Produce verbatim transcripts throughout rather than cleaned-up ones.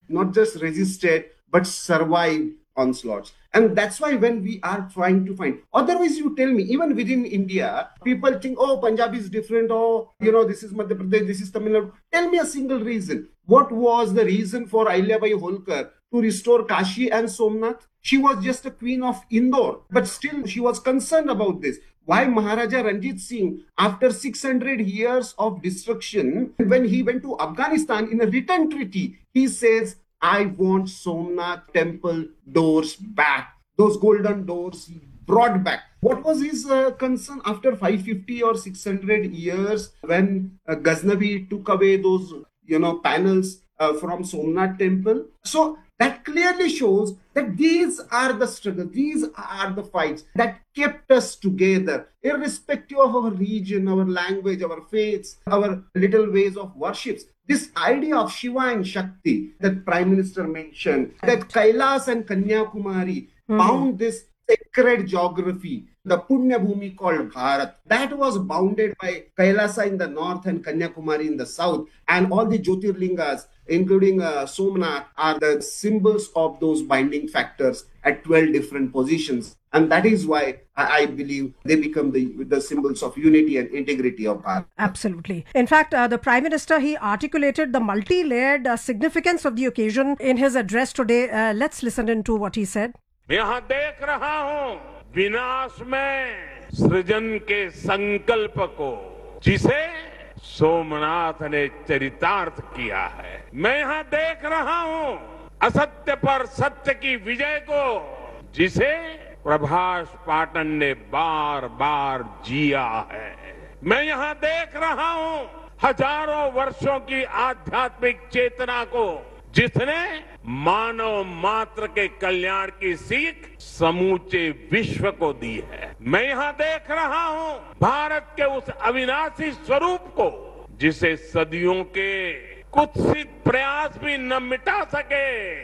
not just resisted, but survived onslaughts. And that's why when we are trying to find, otherwise you tell me, even within India, people think, oh, Punjab is different, oh, you know, this is Madhya Pradesh, this is Tamil Nadu. Tell me a single reason. What was the reason for Ahilyabai Holkar to restore Kashi and Somnath? She was just a queen of Indore, but still she was concerned about this. Why Maharaja Ranjit Singh, after six hundred years of destruction, when he went to Afghanistan in a written treaty, he says, I want Somnath temple doors back. Those golden doors he brought back. What was his uh, concern after five hundred fifty or six hundred years when uh, Ghaznavi took away those, you know, panels uh, from Somnath temple? So that clearly shows that these are the struggles, these are the fights that kept us together, irrespective of our region, our language, our faiths, our little ways of worships. This idea of Shiva and Shakti that Prime Minister mentioned, that Kailas and Kanyakumari mm-hmm. bound this sacred geography, the Punya Bhumi called Bharat, that was bounded by Kailasa in the north and Kanyakumari in the south, and all the Jyotirlingas, including uh, Somnath, are the symbols of those binding factors at twelve different positions. And that is why I believe they become the, the symbols of unity and integrity of Bharat. Absolutely. In fact, uh, the Prime Minister, he articulated the multi-layered uh, significance of the occasion in his address today. Uh, let's listen into what he said. यहाँ देख रहा हूँ विनाश में सृजन के संकल्प को, जिसे सोमनाथ ने चरितार्थ किया है। मैं यहाँ देख रहा हूँ असत्य पर सत्य की विजय को, जिसे प्रभास पाटन ने बार बार जिया है। मैं यहाँ देख रहा हूँ हजारों वर्षों की आध्यात्मिक चेतना को, जिसने मानव मात्र के कल्याण की सीख समूचे विश्व को दी है। मैं यहाँ देख रहा हूँ भारत के उस अविनाशी स्वरूप को, जिसे सदियों के कुत्सित प्रयास भी न मिटा सके,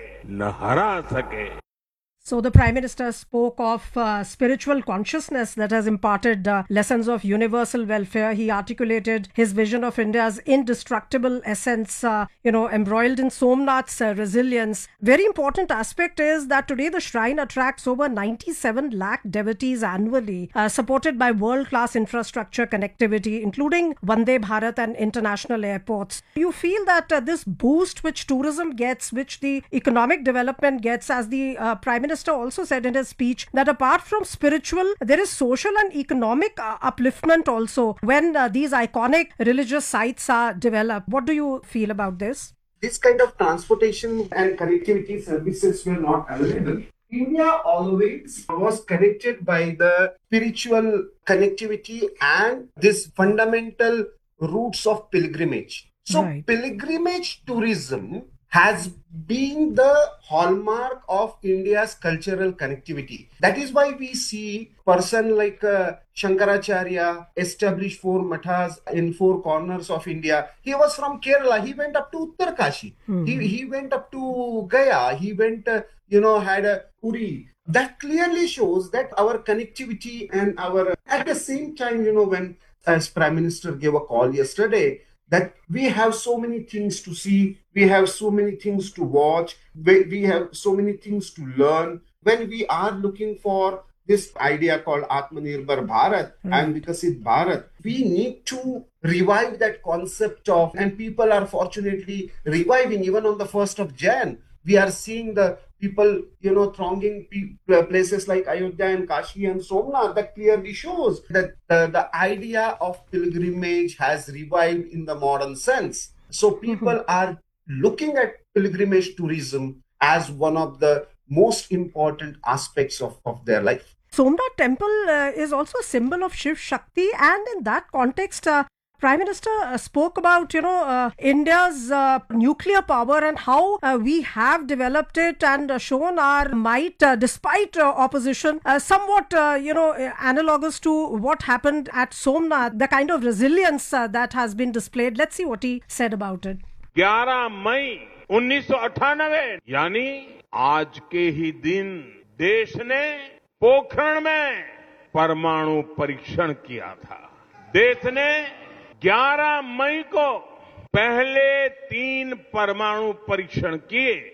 न हरा सके। So the Prime Minister spoke of uh, spiritual consciousness that has imparted uh, lessons of universal welfare. He articulated his vision of India's indestructible essence, uh, you know, embroiled in Somnath's uh, resilience. Very important aspect is that today the shrine attracts over ninety-seven lakh devotees annually, uh, supported by world-class infrastructure connectivity, including Vande Bharat and international airports. You feel that uh, this boost which tourism gets, which the economic development gets, as the uh, Prime Minister also said in his speech, that apart from spiritual, there is social and economic uh, upliftment also when uh, these iconic religious sites are developed. What do you feel about this? This kind of transportation and connectivity services were not available. India always was connected by the spiritual connectivity and this fundamental roots of pilgrimage. So right. Pilgrimage tourism has been the hallmark of India's cultural connectivity. That is why we see person like uh, Shankaracharya establish four mathas in four corners of India. He was from Kerala. He went up to Uttarkashi. Mm-hmm. He he went up to Gaya. He went, uh, you know, had a Uri. That clearly shows that our connectivity and our, at the same time, you know, when as Prime Minister gave a call yesterday, that we have so many things to see, we have so many things to watch, we have so many things to learn. When we are looking for this idea called Atmanirbhar Bharat mm. and Vikasit Bharat, we need to revive that concept of, and people are fortunately reviving even on the first of January. We are seeing the people, you know, thronging pe- places like Ayodhya and Kashi and Somnath. That clearly shows that uh, the idea of pilgrimage has revived in the modern sense. So people mm-hmm. are looking at pilgrimage tourism as one of the most important aspects of, of their life. Somnath temple uh, is also a symbol of Shiv Shakti, and in that context, uh, Prime Minister uh, spoke about, you know, uh, India's uh, nuclear power and how uh, we have developed it and uh, shown our might uh, despite uh, opposition, uh, somewhat, uh, you know, analogous to what happened at Somnath, the kind of resilience uh, that has been displayed. Let's see what he said about it. ग्यारह मई उन्नीस सौ अट्ठानवे यानी आज के ही दिन देश ने पोखरण में परमाणु परीक्षण किया था। देश ने ग्यारह मई को पहले तीन परमाणु परीक्षण किए।